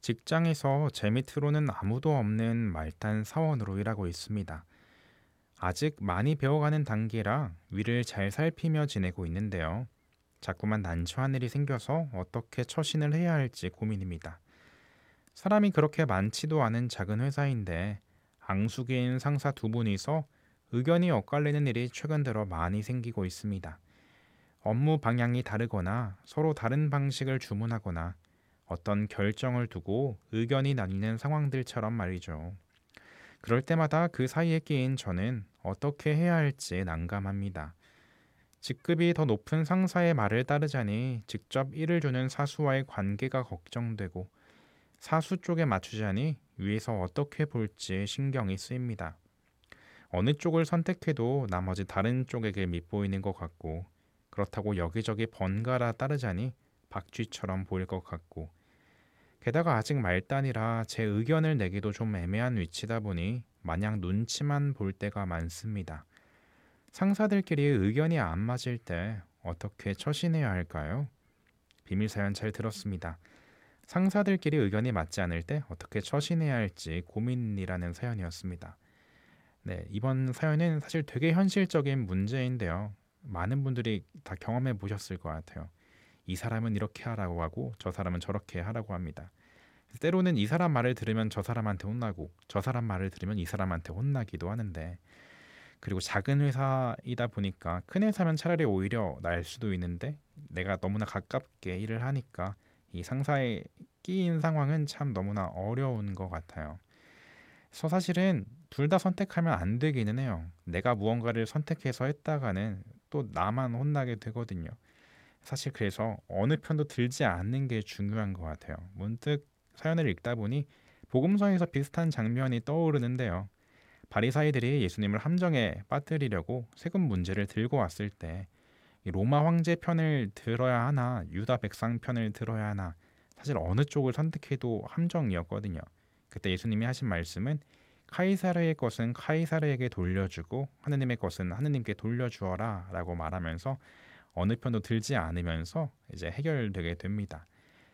직장에서 제 밑으로는 아무도 없는 말단 사원으로 일하고 있습니다. 아직 많이 배워가는 단계라 위를 잘 살피며 지내고 있는데요. 자꾸만 난처한 일이 생겨서 어떻게 처신을 해야 할지 고민입니다. 사람이 그렇게 많지도 않은 작은 회사인데 앙숙인 상사 두 분이서 의견이 엇갈리는 일이 최근 들어 많이 생기고 있습니다. 업무 방향이 다르거나 서로 다른 방식을 주문하거나 어떤 결정을 두고 의견이 나뉘는 상황들처럼 말이죠. 그럴 때마다 그 사이에 끼인 저는 어떻게 해야 할지 난감합니다. 직급이 더 높은 상사의 말을 따르자니 직접 일을 주는 사수와의 관계가 걱정되고 사수 쪽에 맞추자니 위에서 어떻게 볼지 신경이 쓰입니다. 어느 쪽을 선택해도 나머지 다른 쪽에게 밉보이는 것 같고 그렇다고 여기저기 번갈아 따르자니 박쥐처럼 보일 것 같고 게다가 아직 말단이라 제 의견을 내기도 좀 애매한 위치다 보니 마냥 눈치만 볼 때가 많습니다. 상사들끼리 의견이 안 맞을 때 어떻게 처신해야 할까요? 비밀 사연 잘 들었습니다. 상사들끼리 의견이 맞지 않을 때 어떻게 처신해야 할지 고민이라는 사연이었습니다. 네, 이번 사연은 사실 되게 현실적인 문제인데요. 많은 분들이 다 경험해 보셨을 것 같아요. 이 사람은 이렇게 하라고 하고 저 사람은 저렇게 하라고 합니다. 때로는 이 사람 말을 들으면 저 사람한테 혼나고 저 사람 말을 들으면 이 사람한테 혼나기도 하는데 그리고 작은 회사이다 보니까 큰 회사면 차라리 오히려 날 수도 있는데 내가 너무나 가깝게 일을 하니까 이 상사에 끼인 상황은 참 너무나 어려운 것 같아요. 그래서 사실은 둘 다 선택하면 안 되기는 해요. 내가 무언가를 선택해서 했다가는 또 나만 혼나게 되거든요. 사실 그래서 어느 편도 들지 않는 게 중요한 것 같아요. 문득 사연을 읽다 보니 복음서에서 비슷한 장면이 떠오르는데요. 바리사이들이 예수님을 함정에 빠뜨리려고 세금 문제를 들고 왔을 때 로마 황제 편을 들어야 하나 유다 백성 편을 들어야 하나 사실 어느 쪽을 선택해도 함정이었거든요. 그때 예수님이 하신 말씀은 카이사르의 것은 카이사르에게 돌려주고 하느님의 것은 하느님께 돌려주어라 라고 말하면서 어느 편도 들지 않으면서 이제 해결되게 됩니다.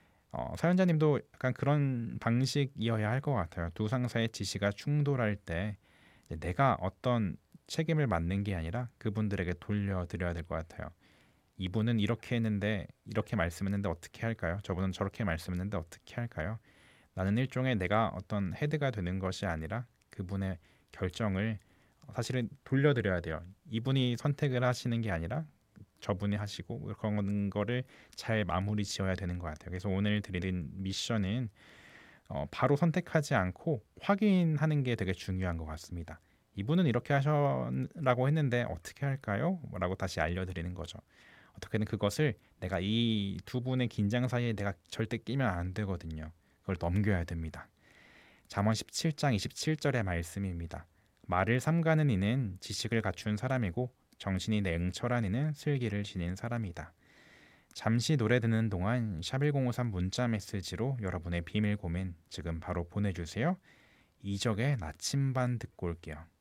사연자님도 약간 그런 방식이어야 할 것 같아요. 두 상사의 지시가 충돌할 때 이제 내가 어떤 책임을 맡는 게 아니라 그분들에게 돌려드려야 될 것 같아요. 이분은 이렇게 했는데 이렇게 말씀했는데 어떻게 할까요? 저분은 저렇게 말씀했는데 어떻게 할까요? 나는 일종의 내가 어떤 헤드가 되는 것이 아니라 그분의 결정을 사실은 돌려드려야 돼요. 이분이 선택을 하시는 게 아니라 저분이 하시고 그런 거를 잘 마무리 지어야 되는 것 같아요. 그래서 오늘 드리는 미션은 바로 선택하지 않고 확인하는 게 되게 중요한 것 같습니다. 이분은 이렇게 하셔라고 했는데 어떻게 할까요? 라고 다시 알려드리는 거죠. 어떻게든 그것을 내가 이 두 분의 긴장 사이에 내가 절대 끼면 안 되거든요. 그걸 넘겨야 됩니다. 잠언 17장 27절의 말씀입니다. 말을 삼가는 이는 지식을 갖춘 사람이고 정신이 냉철한 이는 슬기를 지닌 사람이다. 잠시 노래 듣는 동안 샵1053 문자 메시지로 여러분의 비밀 고민 지금 바로 보내주세요. 이적의 나침반 듣고 올게요.